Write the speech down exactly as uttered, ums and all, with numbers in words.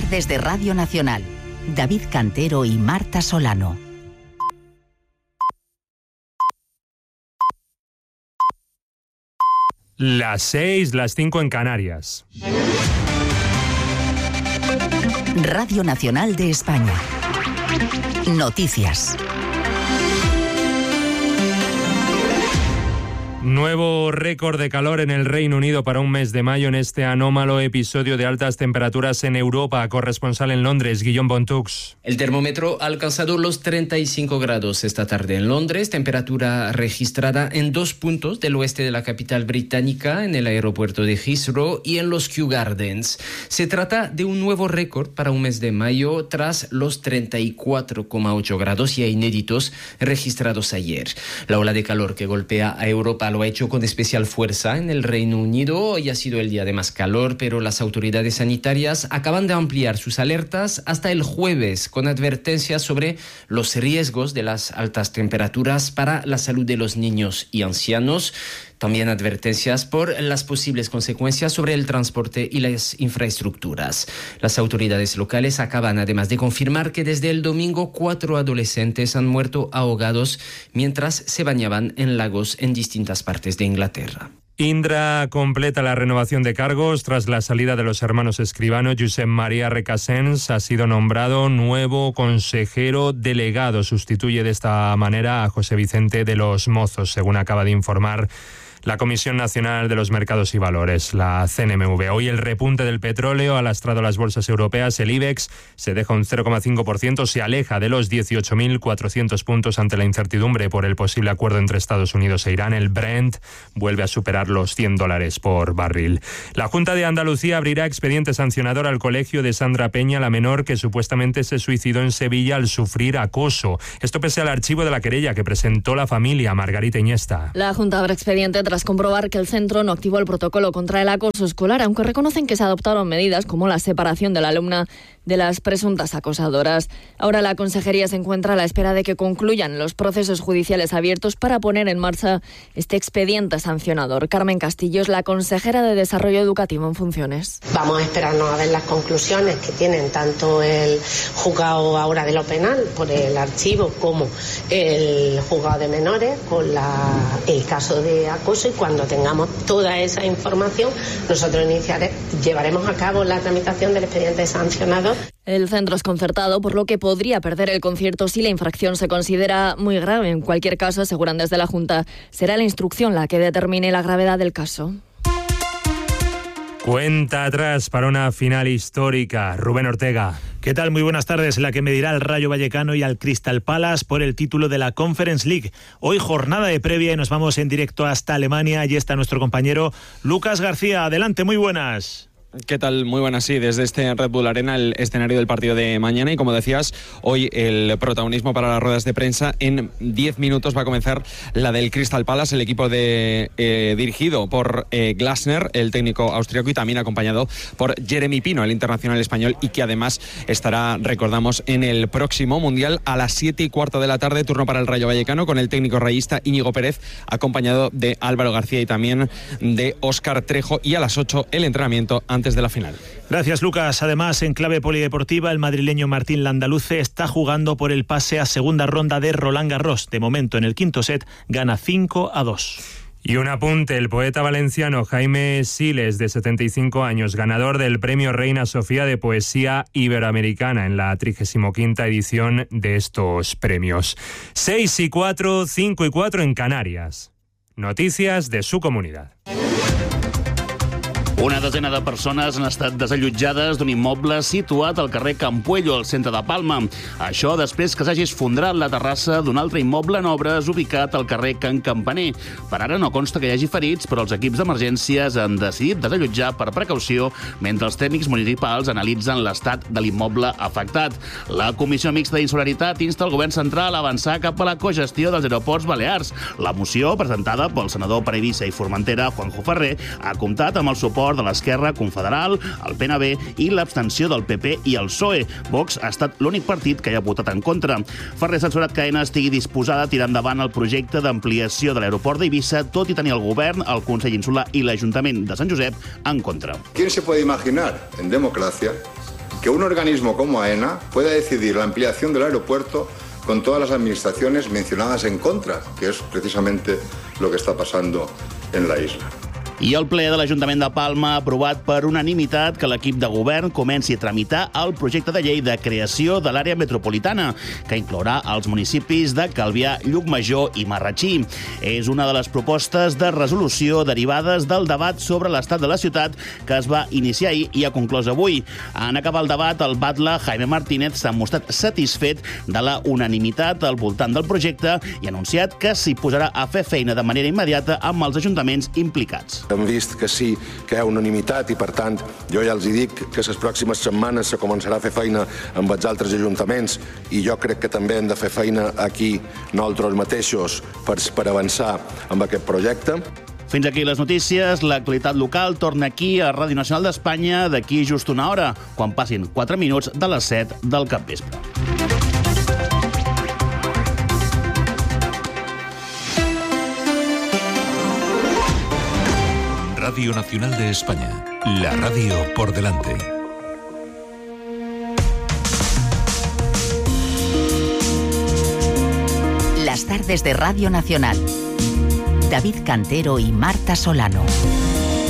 desde Radio Nacional. David Cantero y Marta Solano. Las seis, las cinco en Canarias. Radio Nacional de España. Noticias. Nuevo récord de calor en el Reino Unido para un mes de mayo en este anómalo episodio de altas temperaturas en Europa. Corresponsal en Londres, Guillaume Bontux. El termómetro ha alcanzado los treinta y cinco grados esta tarde en Londres, temperatura registrada en dos puntos del oeste de la capital británica, en el aeropuerto de Heathrow y en los Kew Gardens. Se trata de un nuevo récord para un mes de mayo tras los treinta y cuatro coma ocho grados ya inéditos registrados ayer. La ola de calor que golpea a Europa lo ha hecho con especial fuerza en el Reino Unido. Hoy ha sido el día de más calor, pero las autoridades sanitarias acaban de ampliar sus alertas hasta el jueves, con advertencias sobre los riesgos de las altas temperaturas para la salud de los niños y ancianos. También advertencias por las posibles consecuencias sobre el transporte y las infraestructuras. Las autoridades locales acaban además de confirmar que desde el domingo cuatro adolescentes han muerto ahogados mientras se bañaban en lagos en distintas partes de Inglaterra. Indra completa la renovación de cargos tras la salida de los hermanos Escribano. Josep María Recasens ha sido nombrado nuevo consejero delegado. Sustituye de esta manera a José Vicente de los Mozos, según acaba de informar la Comisión Nacional de los Mercados y Valores, la C N M V. Hoy el repunte del petróleo ha lastrado las bolsas europeas. El IBEX se deja un cero coma cinco por ciento, se aleja de los dieciocho mil cuatrocientos puntos ante la incertidumbre por el posible acuerdo entre Estados Unidos e Irán. El Brent vuelve a superar los cien dólares por barril. La Junta de Andalucía abrirá expediente sancionador al colegio de Sandra Peña, la menor que supuestamente se suicidó en Sevilla al sufrir acoso. Esto pese al archivo de la querella que presentó la familia. Margarita Iniesta. La Junta abre expediente tras comprobar que el centro no activó el protocolo contra el acoso escolar, aunque reconocen que se adoptaron medidas como la separación de la alumna de las presuntas acosadoras. Ahora la consejería se encuentra a la espera de que concluyan los procesos judiciales abiertos para poner en marcha este expediente sancionador. Carmen Castillo es la consejera de Desarrollo Educativo en funciones. Vamos a esperarnos a ver las conclusiones que tienen tanto el juzgado ahora de lo penal por el archivo como el juzgado de menores con la, el caso de acoso, y cuando tengamos toda esa información nosotros iniciaremos, llevaremos a cabo la tramitación del expediente sancionador. El centro es concertado, por lo que podría perder el concierto si la infracción se considera muy grave. En cualquier caso, aseguran desde la Junta, será la instrucción la que determine la gravedad del caso. Cuenta atrás para una final histórica. Rubén Ortega. ¿Qué tal? Muy buenas tardes. La que medirá al Rayo Vallecano y al Crystal Palace por el título de la Conference League. Hoy jornada de previa y nos vamos en directo hasta Alemania. Allí está nuestro compañero Lucas García. Adelante, muy buenas. ¿Qué tal? Muy buenas, sí, desde este Red Bull Arena, el escenario del partido de mañana, y como decías, hoy el protagonismo para las ruedas de prensa. En diez minutos va a comenzar la del Crystal Palace, el equipo de eh, dirigido por eh, Glasner, el técnico austriaco, y también acompañado por Jeremy Pino, el internacional español, y que además estará, recordamos, en el próximo Mundial a las siete y cuarto de la tarde, turno para el Rayo Vallecano, con el técnico rayista Íñigo Pérez, acompañado de Álvaro García y también de Óscar Trejo, y a las ocho el entrenamiento antes de la final. Gracias, Lucas. Además, en clave polideportiva, el madrileño Martín Landaluce está jugando por el pase a segunda ronda de Roland Garros. De momento, en el quinto set, gana cinco a dos. Y un apunte, el poeta valenciano Jaime Siles, de setenta y cinco años, ganador del Premio Reina Sofía de Poesía Iberoamericana en la trigésima quinta edición de estos premios. seis y cuatro, cinco y cuatro en Canarias. Noticias de su comunidad. Una desena de persones han estat desallotjades d'un immoble situat al carrer Campuello, al centre de Palma. Això després que s'hagi esfondrat la terrassa d'un altre immoble en obres ubicat al carrer Can Campaner. Per ara no consta que hi hagi ferits, però els equips d'emergències han decidit desallotjar per precaució mentre els tècnics municipals analitzen l'estat de l'immoble afectat. La Comissió Mixta d'Insolidaritat insta el govern central a avançar cap a la cogestió dels aeroports balears. La moció, presentada pel senador per Eivissa i Formentera, Juanjo Ferrer, ha comptat amb el suport de l'Esquerra Confederal, el P N B i l'abstenció del P P i el P S O E. Vox ha estat l'únic partit que hi ha votat en contra. Ferrer ha censurat que Aena estigui disposada a tirar endavant el projecte d'ampliació de l'aeroport d'Eivissa, tot i tenir el govern, el Consell Insular i l'Ajuntament de Sant Josep en contra. ¿Quién se puede imaginar en democracia que un organismo como AENA pueda decidir la ampliación del aeropuerto con todas las administraciones mencionadas en contra, que es precisamente lo que está pasando en la isla. I el ple de l'Ajuntament de Palma ha aprovat per unanimitat que l'equip de govern comenci a tramitar el projecte de llei de creació de l'àrea metropolitana, que inclourà els municipis de Calvià, Llucmajor i Marratxí. És una de les propostes de resolució derivades del debat sobre l'estat de la ciutat que es va iniciar ahir i ha conclòs avui. En acabar el debat, el batlle Jaime Martínez s'ha mostrat satisfet de la unanimitat al voltant del projecte i ha anunciat que s'hi posarà a fer feina de manera immediata amb els ajuntaments implicats. Hem vist que sí, que hi ha unanimitat i, per tant, jo ja els hi dic que les pròximes setmanes se començarà a fer feina amb els altres ajuntaments i jo crec que també hem de fer feina aquí nosaltres mateixos per, per avançar amb aquest projecte. Fins aquí les notícies. L'actualitat local torna aquí a Ràdio Nacional d'Espanya d'aquí just una hora, quan passin quatre minuts de les set del capvespre. Radio Nacional de España, la radio por delante. Las tardes de Radio Nacional. David Cantero y Marta Solano.